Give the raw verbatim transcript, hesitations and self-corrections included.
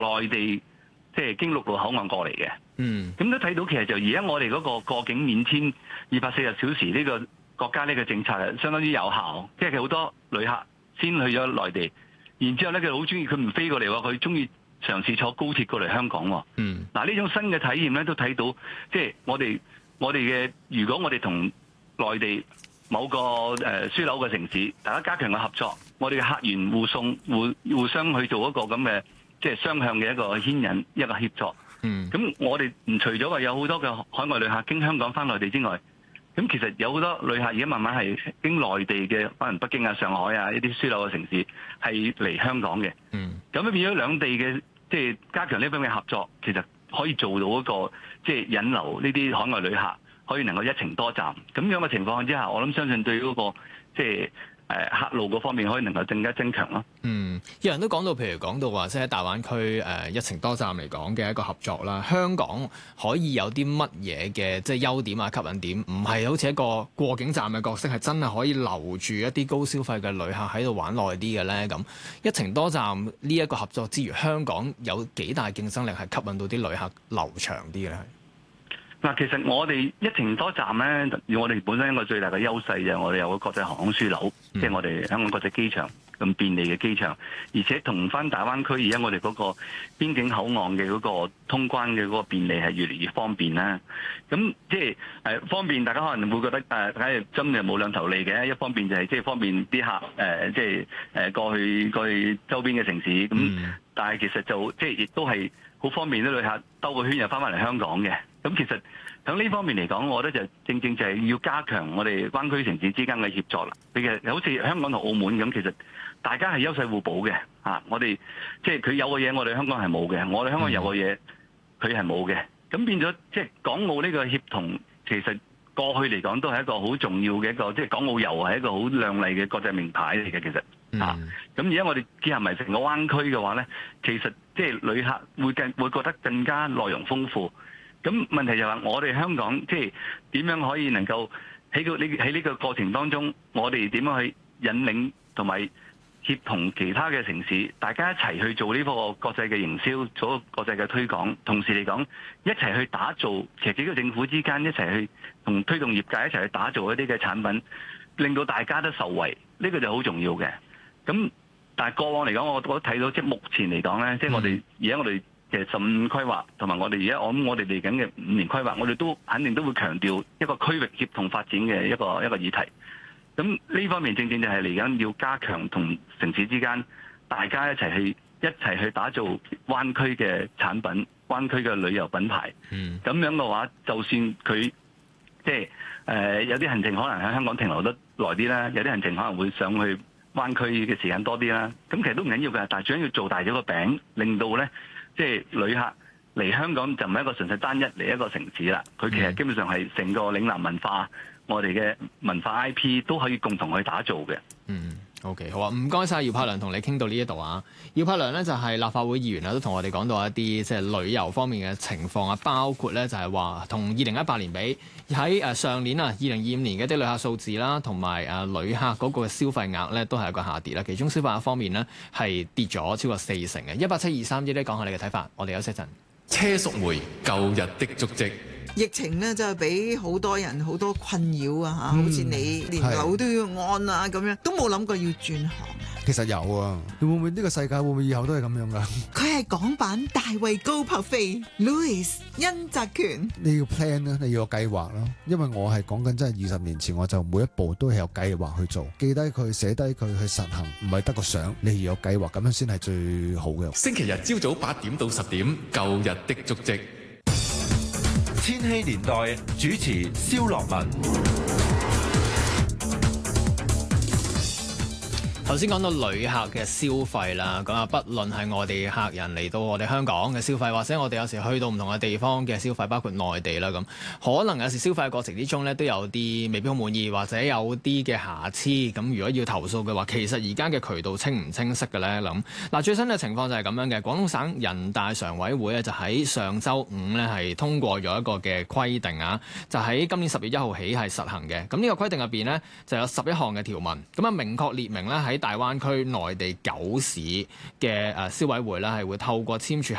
內地即係經陸路口岸過嚟嘅。 嗯， 咁都睇到其實就而家我哋嗰個過境免簽二百四十小時呢個國家呢個政策係相當之有效，即係佢好多旅客先去咗內地，然之後咧佢好中意，佢唔飛過嚟喎，佢中意嘗試坐高鐵過嚟香港喎。 嗯， 嗱呢種新嘅體驗咧都睇到，即係我哋我哋嘅如果我哋同內地某個誒樞紐嘅城市，大家加強嘅合作，我哋嘅客源互送互互相去做一個咁嘅即係雙向嘅一個牽引一個協作。 嗯， 咁我哋唔除咗話有好多嘅海外旅客經香港翻內地之外，咁其實有好多旅客而家慢慢係經內地嘅，可能北京啊、上海啊一啲樞紐嘅城市係嚟香港嘅。 嗯， 咁樣變咗兩地嘅即係加強呢方面嘅合作，其實可以做到一個即係引流呢啲海外旅客，可以能夠一程多站。咁樣嘅情況之下，我諗相信對嗰個即係誒客路嗰方面可以能夠更加增強咯。 嗯，有人都講到，譬如講到話，即係喺大灣區誒一程多站嚟講嘅一個合作啦，香港可以有啲乜嘢嘅即係優點啊、吸引點？唔係好似一個過境站嘅角色，係真係可以留住一啲高消費嘅旅客喺度玩耐啲嘅咧。咁一程多站呢一個合作之餘，香港有幾大競爭力係吸引到啲旅客留長啲嘅咧？ 嗱，其實我哋一程多站咧，我哋本身一個最大嘅優勢就係我哋有個國際航空樞紐，即係、嗯、我哋香港國際機場咁便利嘅機場，而且同翻大灣區而家我哋嗰個邊境口岸嘅嗰個通關嘅嗰個便利係越嚟越方便啦。咁即係誒方便，大家可能會覺得誒，大家針又冇兩頭利嘅。一方面就係即係方便啲客誒，即係誒過去過去周邊嘅城市咁，嗯、但係其實就即係亦都係好方便啲旅客兜個圈又翻返嚟香港嘅。咁其實喺呢方面嚟講，我覺得就正正就係要加強我哋灣區城市之間嘅協作啦。其實好似香港同澳門咁，其實大家係優勢互補嘅嚇。我哋即係佢有嘅嘢，我哋香港係冇嘅；我哋香港有嘅嘢，佢係冇嘅。咁變咗即係港澳呢個協同，其實過去嚟講都係一個好重要嘅一個，即係港澳遊係一個好亮麗嘅國際名牌嚟嘅。其實嚇，咁而家我哋結合埋成個灣區嘅話咧，其實即係旅客會更會覺得更加內容豐富。咁問題就係話，我哋香港即係點樣可以能夠喺個呢喺呢個過程當中，我哋點樣去引領同埋協同其他嘅城市，大家一齊去做呢個國際嘅營銷，做個國際嘅推廣，同時嚟講一齊去打造，其實幾個政府之間一齊去同推動業界一齊去打造一啲嘅產品，令到大家都受惠，呢個就好重要嘅。咁但係過往嚟講，我我都睇到即係目前嚟講咧，即係我哋而家我哋。其實十五規劃同埋我哋而家我諗我哋嚟緊嘅五年規劃，我哋都肯定都會強調一個區域協同發展嘅一個一個議題。咁呢方面正正就係嚟緊要加強同城市之間大家一齊去一齊去打造灣區嘅產品、灣區嘅旅遊品牌。嗯，咁樣嘅話，就算佢即係誒有啲行程可能喺香港停留得耐啲啦，有啲行程可能會上去灣區嘅時間多啲啦。咁其實都唔緊要嘅，但係最緊要做大咗個餅，令到咧。即係旅客嚟香港就唔係一個純粹單一嚟一個城市啦，佢其實基本上係成個嶺南文化，我哋嘅文化 I P 都可以共同去打造嘅。嗯。 OK， 好啊，唔該晒姚柏良，同你傾到呢一度啊。姚柏良呢就係立法會議員啊，都同我哋講到一啲即係旅遊方面嘅情況啊，包括咧就係話同二零一八年比，喺誒上年啊二零二五年嘅啲旅客數字啦，同埋誒旅客嗰個消費額咧都係一個下跌啦。其中消費額方面呢係跌咗超過四成嘅。一八七二三一咧講下你嘅睇法，我哋休息一陣。 車淑梅舊日的足跡。 疫情咧就係俾好多人好多困擾啊嚇，好似你連樓都要按啊咁樣，都冇諗過要轉行啊。 其實有啊，會唔會呢個世界會唔會以後都係咁樣噶？ 佢係港版大衛高柏飛 Louis 殷澤權。 你要 plan 咧，你要有計劃咯。因為我係講緊真係二十年前，我就每一步都係有計劃去做，記低佢，寫低佢去實行，唔係得個想，你要有計劃，咁樣先係最好嘅。 星期日朝早八點到十點，舊日的足跡。千禧年代主持蕭樂文。 頭先講到旅客嘅消費啦，咁啊，不論係外地客人嚟到我哋香港嘅消費，或者我哋有時去到唔同嘅地方嘅消費，包括內地啦，咁可能有時消費嘅過程之中咧，都有啲未必好滿意，或者有啲嘅瑕疵。咁如果要投訴嘅話，其實而家嘅渠道清唔清晰嘅咧？咁嗱，最新嘅情況就係咁樣嘅。廣東省人大常委會咧就喺上週五咧係通過咗一個嘅規定啊，就喺今年十月一號起係實行嘅。咁呢個規定入邊呢，就有十一項嘅條文，咁啊明確列明咧喺大灣區內地九市嘅誒消委會啦，係會透過簽署